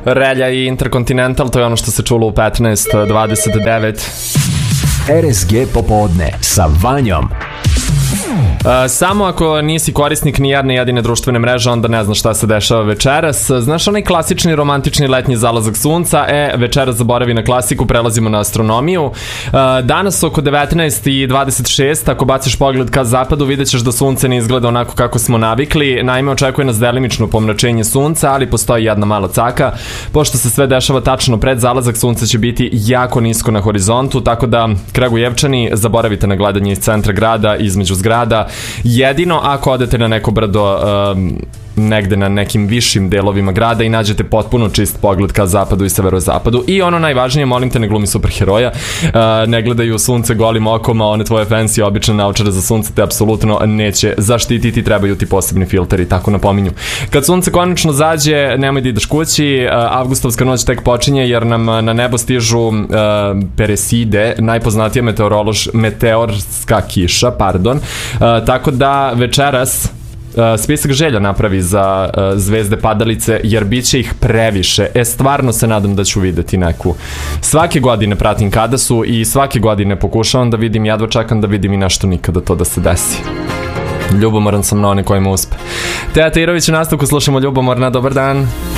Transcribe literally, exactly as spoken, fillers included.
Relja i Intercontinental, to je ono što se čulo u petnaest dvadeset devet. R S G popodne sa Vanjom. Uh, samo ako nisi korisnik ni jedne jedine društvene mreže, onda ne znaš šta se dešava večeras. Znaš onaj klasični romantični letnji zalazak sunca? E, večeras zaboravi na klasiku, prelazimo na astronomiju. Uh, danas oko devetnaest i dvadeset šest, ako baciš pogled ka zapadu, vidjet ćeš da sunce ne izgleda onako kako smo navikli. Naime, očekuje nas delimično pomračenje sunca, ali postoji jedna mala caka. Pošto se sve dešava tačno pred zalazak, sunce će biti jako nisko na horizontu, tako da, Kragujevčani, zaboravite na gledanje iz centra grada, između zgrada. Jedino ako odete na neko brdo um, negde na nekim višim delovima grada i nađete potpuno čist pogled ka zapadu i severozapadu. I ono najvažnije, molim te, ne glumi superheroja, uh, ne gledaju sunce golim okom, a one tvoje fancy obične naočare za sunce te apsolutno neće zaštititi, trebaju ti posebni filteri, tako napominju. Kad sunce konačno zađe, nemoj da ideš kući, uh, avgustovska noć tek počinje jer nam na nebo stižu uh, Pereside, najpoznatija meteorolož, meteorska kiša, pardon, uh, tako da večeras Uh, spisak želja napravi za uh, zvezde padalice, jer bit će ih previše. E, stvarno se nadam da ću videti neku. Svake godine pratim kada su i svake godine pokušavam da vidim, jedva čekam da vidim i nešto nikada to da se desi. Ljubomoran sam na one kojima uspe. Teja Tairović u nastavku, slušamo Ljubomorna, dobar dan.